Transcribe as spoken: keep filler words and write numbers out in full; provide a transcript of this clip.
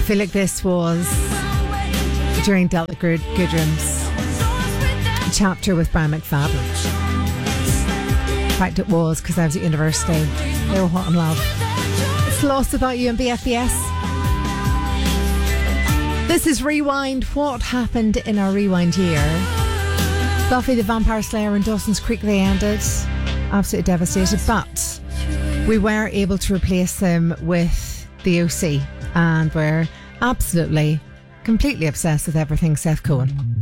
feel like this was during Delta Good Goodrum's chapter with Brian McFadden. In fact, it was because I was at university. They were hot in love. It's Lost Without You and B F B S. This is Rewind. What happened in our Rewind year? Buffy the Vampire Slayer and Dawson's Creek, they ended. Absolutely devastated. But we were able to replace them with the O C. And we're absolutely, completely obsessed with everything Seth Cohen.